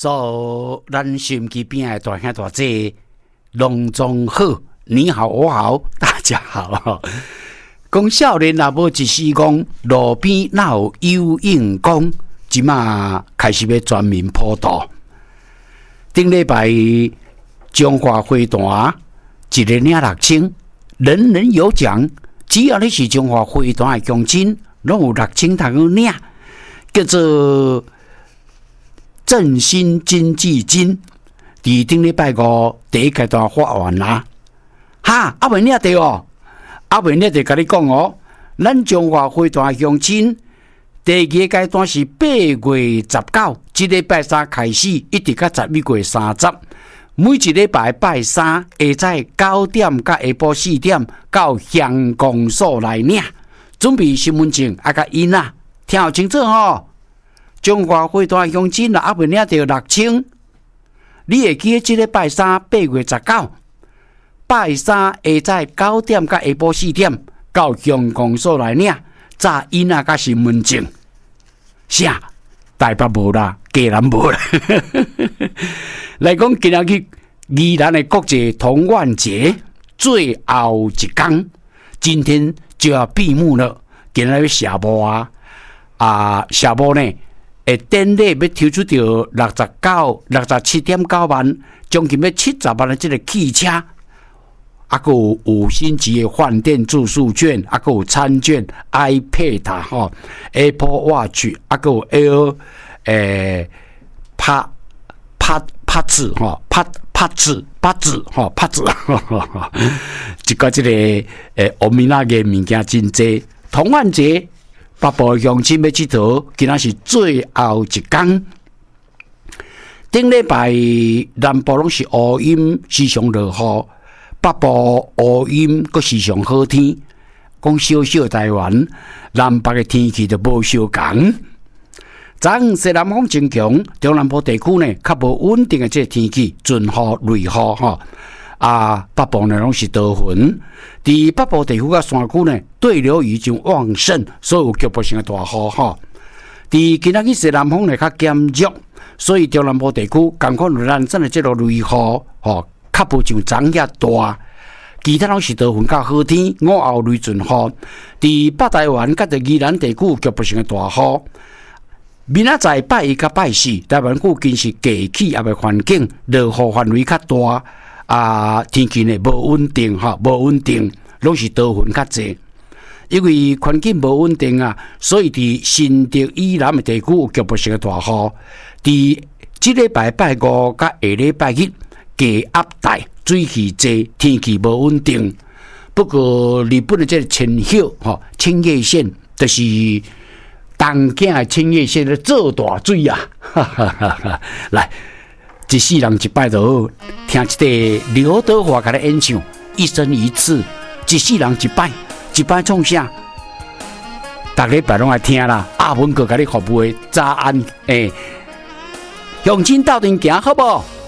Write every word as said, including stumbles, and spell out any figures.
所以咱心机边的大兄大姐隆重好，你好我好大家好。讲少年若无一时光，路边哪有有影光？即马开始要全民普渡。顶礼拜中华会团一个领六千，人人有奖。只要你是中华会团的乡亲，拢有六千通去领，叫做振兴经济金。伫顶礼拜五第一阶段发完啦，哈，还未领到哦，还未领到，甲你讲哦，咱中华会团的乡亲。第二个阶段是八月十九，即礼拜三开始，一直到十一月三十。每一礼拜拜三下早九点到下晡四点到乡公所来领，准备身份证啊甲印啊，听好清楚吼！中华会团乡亲啊，还未领到六千，你会记得即礼拜三八月十九，拜三下早九点到下晡四点到乡公所来领。早印啊，甲身份证，啥？台北无啦，嘉南无啦。来讲今仔日宜兰的国际童玩节最后一天，今天就要闭幕了。今仔日下晡啊，啊下晡呢，诶，典礼要抽出到六十九、六十七点九万，将近要七十万的这个汽车。啊，还有五星级的饭店住宿券，啊，还有餐券、iPad 吼、Apple Watch， 啊，还有 Air 诶，帕帕帕子吼，帕帕子帕子吼，帕子，一个这个诶，欧米娜嘅物件真济。童玩节，北部乡亲要佚佗，今仔是最后一天。顶礼拜南部拢是乌阴，时常落雨。北部乌阴，阁时常好天。讲小小台湾，南北的天气就无相共。昨昏西南风增强，中南部地区呢较无稳定的这个天气，阵雨、雷雨吼。啊，北部呢拢是多云。伫北部地区甲山区呢，对流已经旺盛，所以有局部性的大雨吼。伫今仔日西南风呢较减弱，所以中南部地区共款有咱真的这个雷雨吼。较无像昨遐大，其他拢是多云较好天，午后雷阵雨。伫北台湾甲着宜兰地区局部性的大雨。明仔载拜一甲拜四，台湾附近是低气压的环境，落雨范围较大，啊，天气呢无稳定哈，无稳定，拢是多云较济。因为环境无稳定啊，所以伫新竹以南的地区有局部性的大雨。伫即礼拜拜五甲下礼拜日。低压带水气济，天气无稳定。不过日本的这个千叶吼，千叶县就是东京的千叶县的做大水啊！哈哈哈哈来，一世人一摆就好，听一个刘德华甲你演唱，一生一次，一世人一摆，一摆创啥？逐礼拜拢来听啦。阿文哥甲你服务的早安，诶、欸，乡亲斗阵行好不好？